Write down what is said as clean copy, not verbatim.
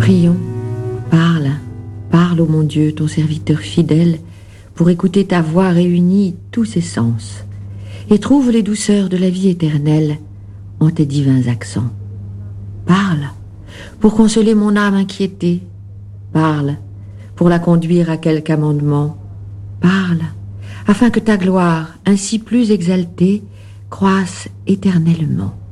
prions, parle, parle, ô mon Dieu, ton serviteur fidèle, pour écouter ta voix réunie tous ses sens, et trouve les douceurs de la vie éternelle en tes divins accents. Parle, pour consoler mon âme inquiétée, parle, pour la conduire à quelque amendement, parle, afin que ta gloire, ainsi plus exaltée, croisse éternellement.